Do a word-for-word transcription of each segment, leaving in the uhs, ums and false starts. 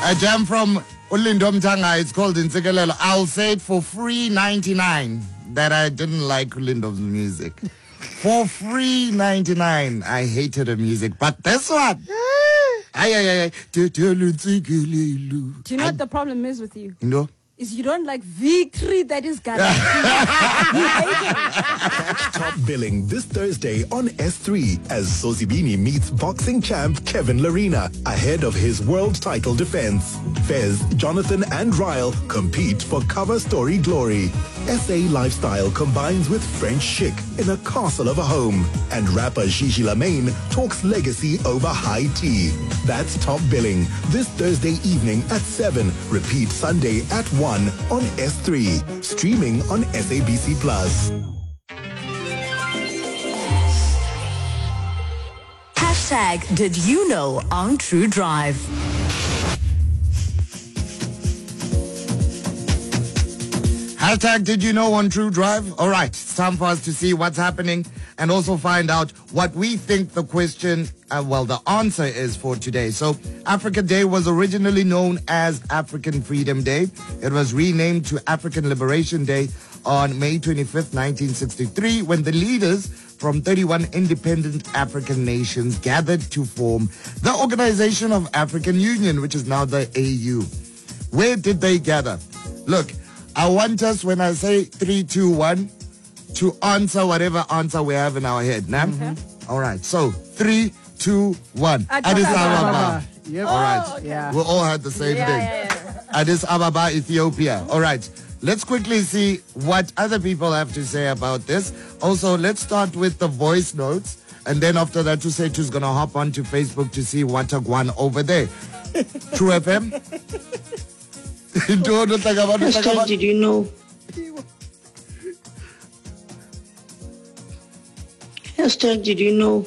A jam from Ulindo Mtanga. It's called Ntsikelelo. I'll say it for free ninety-nine that I didn't like Ulindo's music. For free ninety-nine, I hated the music. But this one, ay, ay, ay, do you know what the problem is with you? No. Is you don't like victory that is guaranteed. Top billing this Thursday on S three as Sosibini meets boxing champ Kevin Larina ahead of his world title defense. Fez, Jonathan and Ryle compete for cover story glory. S A lifestyle combines with French chic in a castle of a home. And rapper Gigi Lamaine talks legacy over high tea. That's Top Billing this Thursday evening at seven. Repeat Sunday at one on S three. Streaming on S A B C Plus. Hashtag Did You Know on True Drive. Hashtag Did You Know on True Drive? All right, it's time for us to see what's happening and also find out what we think the question, uh, well, the answer is for today. So Africa Day was originally known as African Freedom Day. It was renamed to African Liberation Day on May twenty-fifth, nineteen sixty-three, when the leaders from thirty-one independent African nations gathered to form the Organization of African Union, which is now the A U. Where did they gather? Look, I want us, when I say three, two, one, to answer whatever answer we have in our head. Nah? Mm-hmm. All right. So, three, two, one. Addis Ababa. Yep. All right. Oh, yeah. We all had the same yeah, thing. Yeah, yeah. Addis Ababa, Ethiopia. All right. Let's quickly see what other people have to say about this. Also, let's start with the voice notes. And then after that, Tusetu's going to hop onto Facebook to see what took one over there. True F M. Hashtag Did You Know? Hashtag Did You Know?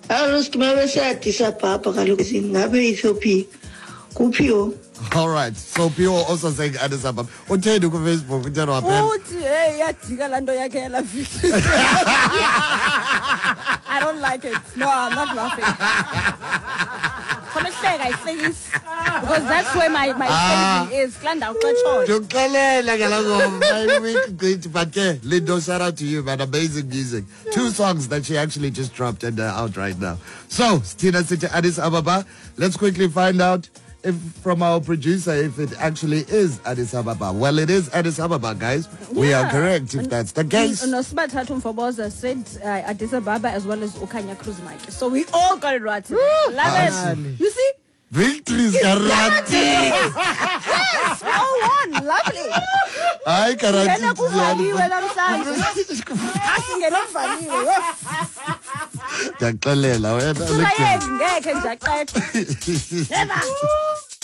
All right. So people also saying Addis Ababa. What do you do on Facebook? I don't like it. No, I'm not laughing. I think it's because that's where my my ah. is. But yeah, Lindo, shout out to you, man. Amazing music. Two songs that she actually just dropped and uh, out right now. So, Tina City, Addis Ababa. Let's quickly find out if from our producer if it actually is Addis Ababa. Well, it is Addis Ababa, guys. Yeah. We are correct if that's the case. Nosba Tatum Foboza said uh, Addis Ababa as well as Okanya Cruz Mike. So we all got it right. Awesome. You see? Victory's guaranteed. Yes, all one. Lovely. I guarantee. Never.